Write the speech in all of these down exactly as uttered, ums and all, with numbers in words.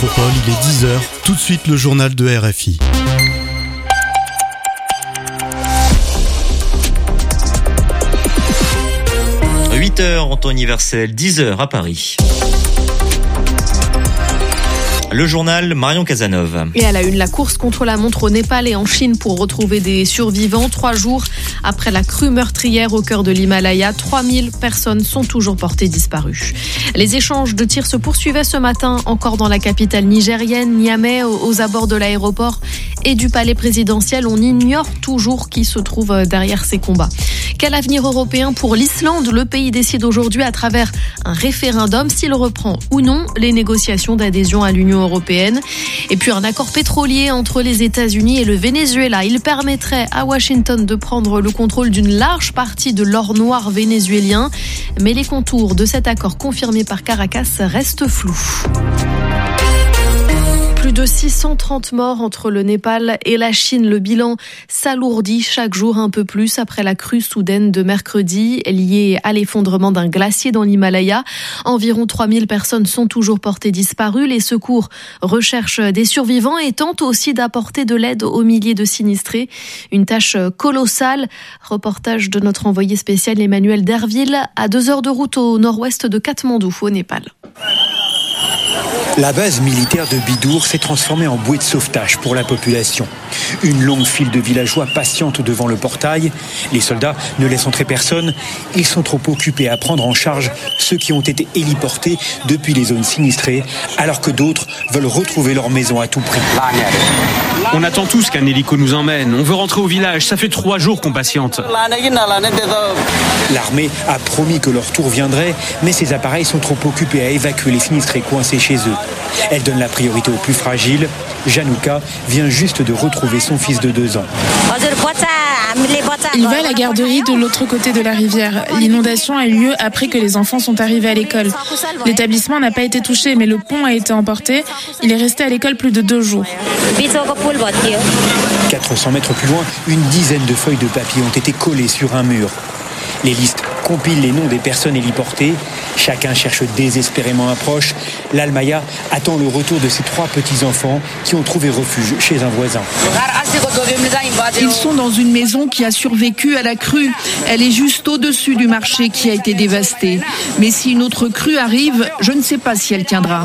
Paul, il est dix heures, tout de suite le journal de R F I. huit heures en temps universel, dix heures à Paris. Le journal, Marion Casanov. Et à la une, la course contre la montre au Népal et en Chine pour retrouver des survivants. Trois jours après la crue meurtrière au cœur de l'Himalaya, trois mille personnes sont toujours portées disparues. Les échanges de tirs se poursuivaient ce matin, encore dans la capitale nigérienne, Niamey, aux abords de l'aéroport et du palais présidentiel. On ignore toujours qui se trouve derrière ces combats. Quel avenir européen pour l'Islande ? Le pays décide aujourd'hui à travers un référendum s'il reprend ou non les négociations d'adhésion à l'Union européenne. Et puis un accord pétrolier entre les États-Unis et le Venezuela. Il permettrait à Washington de prendre le contrôle d'une large partie de l'or noir vénézuélien. Mais les contours de cet accord confirmé par Caracas restent flous. Plus de six cent trente morts entre le Népal et la Chine. Le bilan s'alourdit chaque jour un peu plus après la crue soudaine de mercredi liée à l'effondrement d'un glacier dans l'Himalaya. Environ trois mille personnes sont toujours portées disparues. Les secours recherchent des survivants et tentent aussi d'apporter de l'aide aux milliers de sinistrés. Une tâche colossale. Reportage de notre envoyé spécial Emmanuel Derville à deux heures de route au nord-ouest de Katmandou, au Népal. La base militaire de Bidour s'est transformée en bouée de sauvetage pour la population. Une longue file de villageois patiente devant le portail. Les soldats ne laissent entrer personne. Ils sont trop occupés à prendre en charge ceux qui ont été héliportés depuis les zones sinistrées, alors que d'autres veulent retrouver leur maison à tout prix. On attend tous qu'un hélico nous emmène. On veut rentrer au village. Ça fait trois jours qu'on patiente. L'armée a promis que leur tour viendrait, mais ces appareils sont trop occupés à évacuer les sinistrés coincés chez eux. Elle donne la priorité aux plus fragiles. Janouka vient juste de retrouver son fils de deux ans. Il va à la garderie de l'autre côté de la rivière. L'inondation a eu lieu après que les enfants sont arrivés à l'école. L'établissement n'a pas été touché, mais le pont a été emporté. Il est resté à l'école plus de deux jours. quatre cents mètres plus loin, une dizaine de feuilles de papier ont été collées sur un mur. Les listes compilent les noms des personnes héliportées. Chacun cherche désespérément un proche. L'Almaya attend le retour de ses trois petits-enfants qui ont trouvé refuge chez un voisin. Ils sont dans une maison qui a survécu à la crue. Elle est juste au-dessus du marché qui a été dévasté. Mais si une autre crue arrive, je ne sais pas si elle tiendra.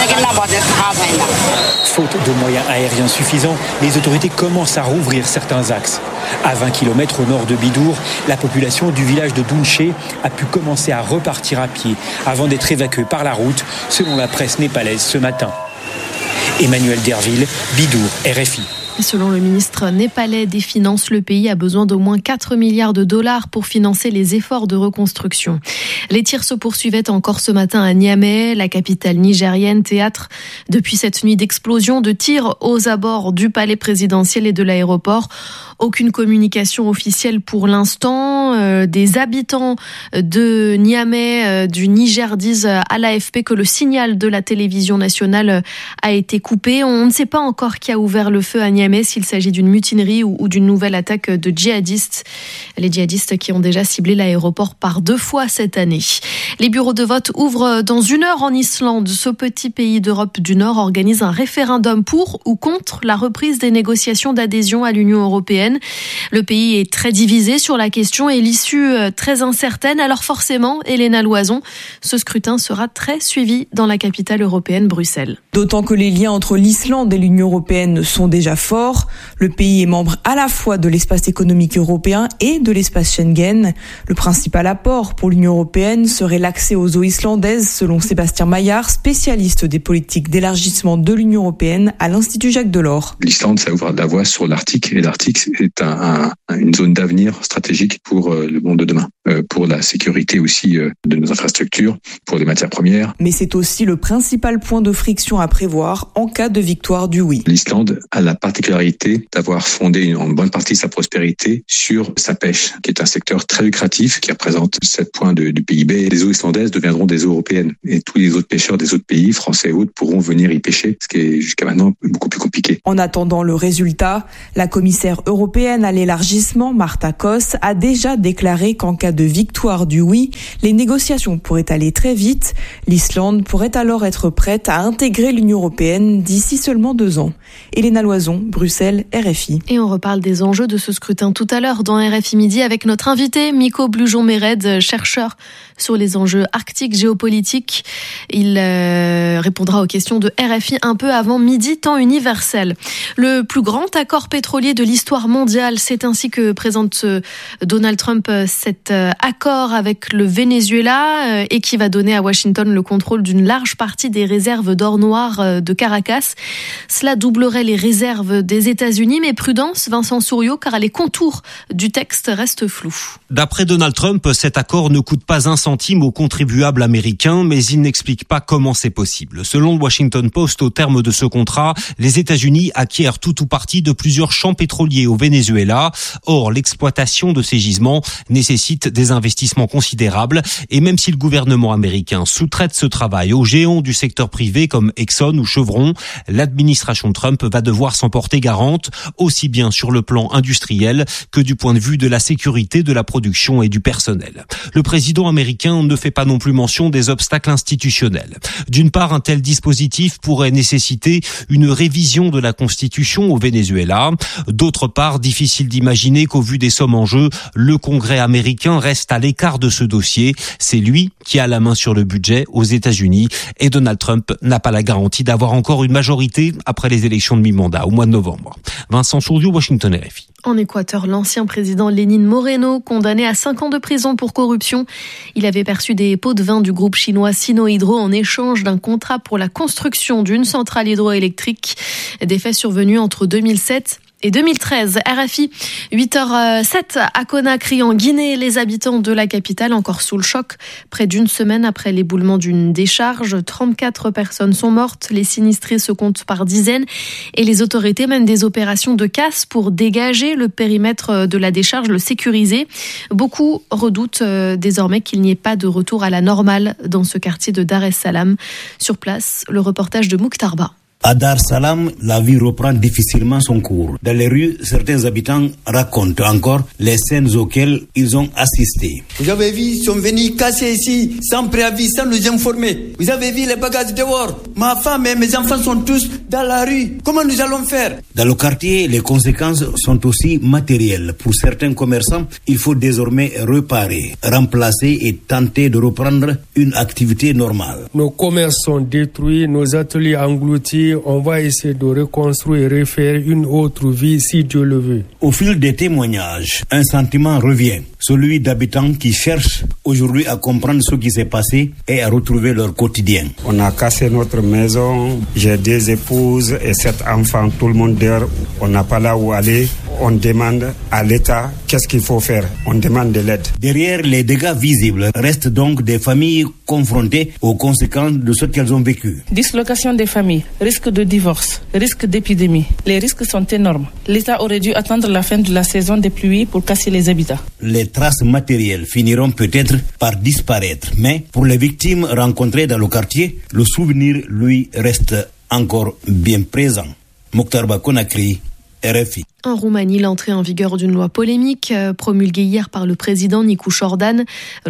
Faute de moyens aériens suffisants, les autorités commencent à rouvrir certains axes. À vingt kilomètres au nord de Bidour, la population du village de Dounché a pu commencer à repartir à pied avant d'être évacuée par la route, selon la presse népalaise ce matin. Emmanuel Derville, Bidour, R F I. Selon le ministre népalais des Finances, le pays a besoin d'au moins quatre milliards de dollars pour financer les efforts de reconstruction. Les tirs se poursuivaient encore ce matin à Niamey, la capitale nigérienne, théâtre depuis cette nuit d'explosion de tirs aux abords du palais présidentiel et de l'aéroport. Aucune communication officielle pour l'instant. Euh, des habitants de Niamey, euh, du Niger, disent à l'A F P que le signal de la télévision nationale a été coupé. On ne sait pas encore qui a ouvert le feu à Niamey, s'il s'agit d'une mutinerie ou, ou d'une nouvelle attaque de djihadistes. Les djihadistes qui ont déjà ciblé l'aéroport par deux fois cette année. Les bureaux de vote ouvrent dans une heure en Islande. Ce petit pays d'Europe du Nord organise un référendum pour ou contre la reprise des négociations d'adhésion à l'Union européenne. Le pays est très divisé sur la question et l'issue très incertaine. Alors forcément, Elena Loison, ce scrutin sera très suivi dans la capitale européenne, Bruxelles. D'autant que les liens entre l'Islande et l'Union européenne sont déjà forts. Le pays est membre à la fois de l'espace économique européen et de l'espace Schengen. Le principal apport pour l'Union européenne serait l'accès aux eaux islandaises, selon Sébastien Maillard, spécialiste des politiques d'élargissement de l'Union européenne à l'Institut Jacques Delors. L'Islande, ça ouvre la voie sur l'Arctique, et l'Arctique est un, un, une zone d'avenir stratégique pour euh, le monde de demain, euh, pour la sécurité aussi euh, de nos infrastructures, pour les matières premières. Mais c'est aussi le principal point de friction à prévoir en cas de victoire du oui. L'Islande a la particularité d'avoir fondé en bonne partie sa prospérité sur sa pêche, qui est un secteur très lucratif, qui représente sept points de, du P I B. Les eaux islandaises deviendront des eaux européennes et tous les autres pêcheurs des autres pays, français et autres, pourront venir y pêcher, ce qui est jusqu'à maintenant beaucoup plus compliqué. En attendant le résultat, la commissaire européenne européenne à l'élargissement, Marta Kos, a déjà déclaré qu'en cas de victoire du oui, les négociations pourraient aller très vite. L'Islande pourrait alors être prête à intégrer l'Union européenne d'ici seulement deux ans. Elena Loison, Bruxelles, R F I. Et on reparle des enjeux de ce scrutin tout à l'heure dans R F I Midi avec notre invité, Miko Blujon-Méred, chercheur sur les enjeux arctiques géopolitiques. Il euh, répondra aux questions de R F I un peu avant midi, temps universel. Le plus grand accord pétrolier de l'histoire mondiale, c'est ainsi que présente Donald Trump cet accord avec le Venezuela et qui va donner à Washington le contrôle d'une large partie des réserves d'or noir de Caracas. Cela doublerait les réserves des États-Unis, mais prudence, Vincent Souriau, car les contours du texte restent flous. D'après Donald Trump, cet accord ne coûte pas un centime aux contribuables américains, mais il n'explique pas comment c'est possible. Selon le Washington Post, au terme de ce contrat, les États-Unis acquièrent tout ou partie de plusieurs champs pétroliers au Venezuela. Or, l'exploitation de ces gisements nécessite des investissements considérables et même si le gouvernement américain sous-traite ce travail aux géants du secteur privé comme Exxon ou Chevron, l'administration Trump va devoir s'en porter garante, aussi bien sur le plan industriel que du point de vue de la sécurité de la production et du personnel. Le président américain ne fait pas non plus mention des obstacles institutionnels. D'une part, un tel dispositif pourrait nécessiter une révision de la Constitution au Venezuela. D'autre part, difficile d'imaginer qu'au vu des sommes en jeu, le Congrès américain reste à l'écart de ce dossier. C'est lui qui a la main sur le budget aux États-Unis et Donald Trump n'a pas la garantie d'avoir encore une majorité après les élections de mi-mandat au mois de novembre. Vincent Souriau, Washington, R F I. En Équateur, l'ancien président Lénine Moreno, condamné à cinq ans de prison pour corruption. Il avait perçu des pots de vin du groupe chinois Sinohydro en échange d'un contrat pour la construction d'une centrale hydroélectrique. Des faits survenus entre deux mille sept et deux mille treize. R F I, huit heures sept à Conakry en Guinée. Les habitants de la capitale encore sous le choc. Près d'une semaine après l'éboulement d'une décharge, trente-quatre personnes sont mortes. Les sinistrés se comptent par dizaines et les autorités mènent des opérations de casse pour dégager le périmètre de la décharge, le sécuriser. Beaucoup redoutent désormais qu'il n'y ait pas de retour à la normale dans ce quartier de Dar es Salaam. Sur place, le reportage de Mokhtar Ba. À Dar es Salaam, la vie reprend difficilement son cours. Dans les rues, certains habitants racontent encore les scènes auxquelles ils ont assisté. Vous avez vu, ils sont venus casser ici, sans préavis, sans nous informer. Vous avez vu les bagages dehors. Ma femme et mes enfants sont tous dans la rue. Comment nous allons faire? Dans le quartier, les conséquences sont aussi matérielles. Pour certains commerçants, il faut désormais réparer, remplacer et tenter de reprendre une activité normale. Nos commerces sont détruits, nos ateliers engloutis. On va essayer de reconstruire et refaire une autre vie si Dieu le veut. Au fil des témoignages, un sentiment revient, celui d'habitants qui cherchent aujourd'hui à comprendre ce qui s'est passé et à retrouver leur quotidien. On a cassé notre maison, j'ai des épouses et sept enfants, tout le monde dehors, on n'a pas là où aller. On demande à l'État qu'est-ce qu'il faut faire. On demande de l'aide. Derrière les dégâts visibles restent donc des familles confrontées aux conséquences de ce qu'elles ont vécu. Dislocation des familles, risque de divorce, risque d'épidémie. Les risques sont énormes. L'État aurait dû attendre la fin de la saison des pluies pour casser les habitats. Les traces matérielles finiront peut-être par disparaître, mais pour les victimes rencontrées dans le quartier, le souvenir, lui, reste encore bien présent. Mokhtar Ba, Conakry, R F I. En Roumanie, l'entrée en vigueur d'une loi polémique promulguée hier par le président Nicu Jordan,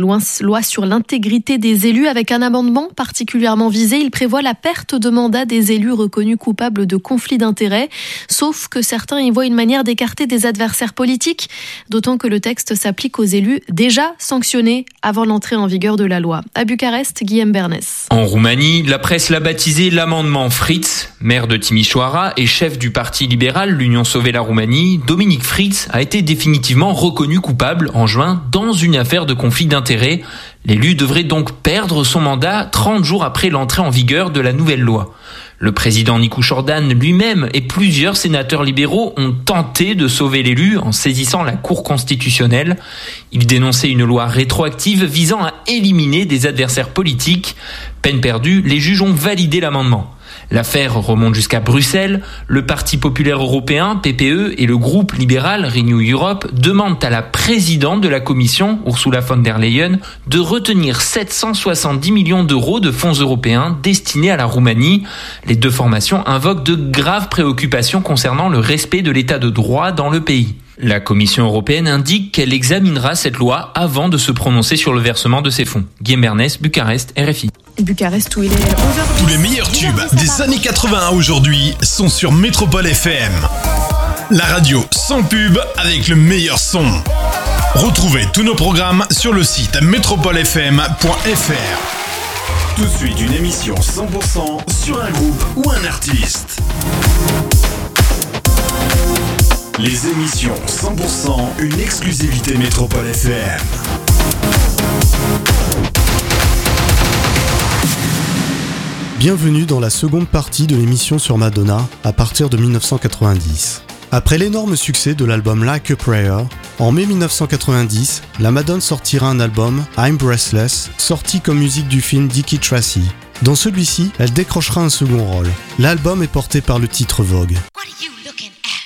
loi sur l'intégrité des élus avec un amendement particulièrement visé. Il prévoit la perte de mandat des élus reconnus coupables de conflits d'intérêts, sauf que certains y voient une manière d'écarter des adversaires politiques, d'autant que le texte s'applique aux élus déjà sanctionnés avant l'entrée en vigueur de la loi. À Bucarest, Guillaume Bernès. En Roumanie, la presse l'a baptisé l'amendement Fritz, maire de Timișoara et chef du parti libéral l'Union Sauver la Roumanie. Dominique Fritz a été définitivement reconnu coupable en juin dans une affaire de conflit d'intérêts. L'élu devrait donc perdre son mandat trente jours après l'entrée en vigueur de la nouvelle loi. Le président Nicu Jordan lui-même et plusieurs sénateurs libéraux ont tenté de sauver l'élu en saisissant la Cour constitutionnelle. Ils dénonçaient une loi rétroactive visant à éliminer des adversaires politiques. Peine perdue, les juges ont validé l'amendement. L'affaire remonte jusqu'à Bruxelles. Le Parti populaire européen, P P E, et le groupe libéral Renew Europe demandent à la présidente de la Commission, Ursula von der Leyen, de retenir sept cent soixante-dix millions d'euros de fonds européens destinés à la Roumanie. Les deux formations invoquent de graves préoccupations concernant le respect de l'état de droit dans le pays. La Commission européenne indique qu'elle examinera cette loi avant de se prononcer sur le versement de ces fonds. Guillaume Bernès, Bucarest, R F I. Bucarest où il est onze heures. Tous les meilleurs tubes des années quatre-vingts à aujourd'hui sont sur Métropole F M. La radio sans pub avec le meilleur son. Retrouvez tous nos programmes sur le site métropole f m point f r. Tout de suite une émission cent pour cent sur un groupe ou un artiste. Les émissions cent pour cent, une exclusivité Métropole F M. Bienvenue dans la seconde partie de l'émission sur Madonna à partir de dix-neuf cent quatre-vingt-dix. Après l'énorme succès de l'album Like a Prayer, en mai dix-neuf cent quatre-vingt-dix, la Madonna sortira un album, I'm Breathless, sorti comme musique du film Dickie Tracy. Dans celui-ci, elle décrochera un second rôle. L'album est porté par le titre Vogue. What are you looking at?